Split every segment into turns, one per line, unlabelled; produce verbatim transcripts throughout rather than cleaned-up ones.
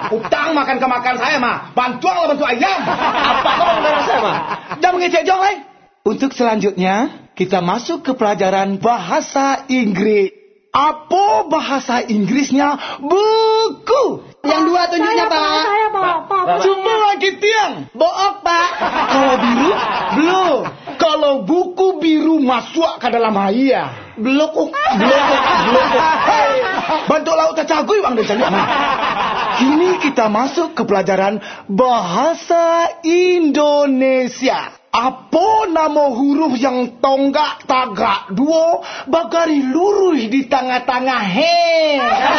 Utang makan ke makan saya mah. Bantuan lah bantu ayam.
Apa kau mau saya mah?
Jangan mengecek jong, eh. Untuk selanjutnya, kita masuk ke pelajaran bahasa Inggris. Apa bahasa Inggrisnya? Buku.
Yang dua tunjuknya, Pak.
Saya, Pak. Pak.
Coba lagi tiang.
Book, Pak.
Kalau biru, belum. Kalau buku biru masuk ke dalam haya.
Belum.
Belum, belum. Hei, bantu laut tercagui bang dan candi. Kini kita masuk ke pelajaran bahasa Indonesia. Apa nama huruf yang tonggak tagak dua bagari lurus di tengah-tengah he?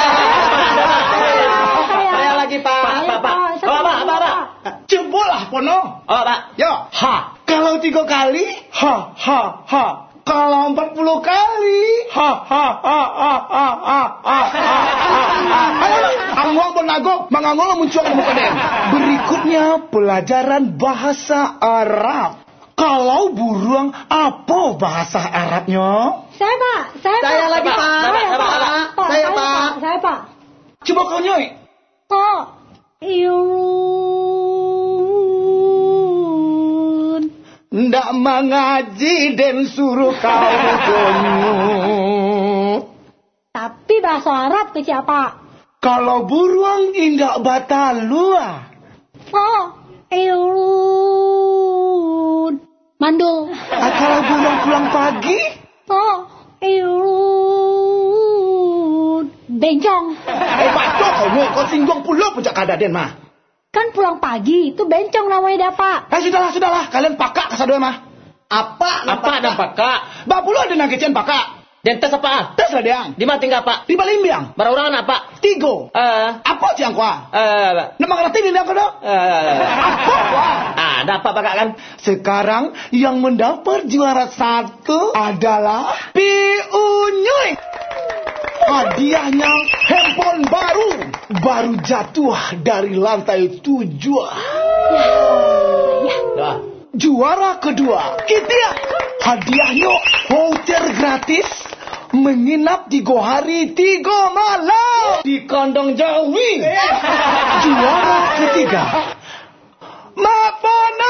Saya lagi, Pak.
Pak, Pak. Oh, Pak, Pak, Pak.
Cobalah Pono.
Oh, Pak.
Yo, ha. Kalau tiga kali, ha, ha, ha. Kalau empat puluh kali, ha, ha, ha, ha, ha, ha, ha, ha. Ayo, angwang benago, mangangol muncul ke muka den. Berikutnya pelajaran bahasa Arab. Kalau burung, apa bahasa Arabnya?
Saya, Pak. Saya,
Saya
Pak.
lagi, Pak.
Saya,
Saya,
Pak.
Pak.
Pak.
Saya, Pak.
Saya, Pak.
Coba kau nyoy.
Pak. Yun.
Ndak mengaji dan suruh kau gonyuk.
Tapi bahasa Arab kecil, Pak.
Kalau burung indak batalua.
Pak. Yun. Mandul.
Ah, kalau burung pulang pagi,
Pak. Yun. Bencong.
eh bacok kau nu, kau singgung pula puncak kadaden mah.
Kan pulang pagi, itu bencong namanya dah, Pak.
Eh sudahlah, sudahlah, kalian pakak kesadua mah.
Apa?
Apa dan Pak? Kak?
Bah pula ada nangkecian pakak.
Dan tes apa?
Tes lah diang.
Di mana tinggal, Pak?
Di Balimbiang.
Berapa apa?
Tigo.
Eh,
Apa ciang kuah?
eh,
Nama ngerti di dia kau dah?
eh.
Apa kuah?
Ah, dapat Pak kan?
Sekarang yang mendapat juara satu adalah Piunyuy. Hadiahnya handphone baru. Baru jatuh dari lantai tujuh.
Dah.
Juara kedua, kita hadiahnya voucher gratis menginap tiga hari tiga malam di kandang Jawi. Juara ketiga, Mapono.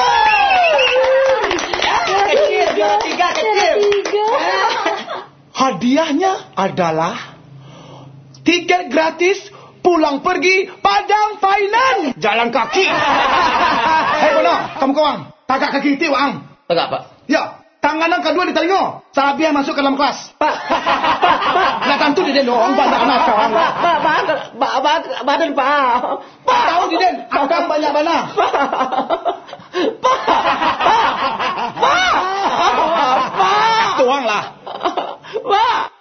Kecil, juara tiga, kecil.
Tiga.
Hadiahnya adalah tiket gratis pulang pergi Padang Finance jalan kaki. Hei Bono, kamu kawang, tagak kaki itu ang.
Tegak, Pak.
Ya, tangan yang kedua di telinga. Sabiah masuk ke dalam kelas.
Pak, Pak, Pak.
Nah tentu di den doang banyak anak kawan.
Pak, Pak, Pak, Pak, Pak, badan Pak.
Pak tahu di den, akang banyak bana.
Pak, Pak, Pak, Pak, Pak.
Tuang lah.
Pak.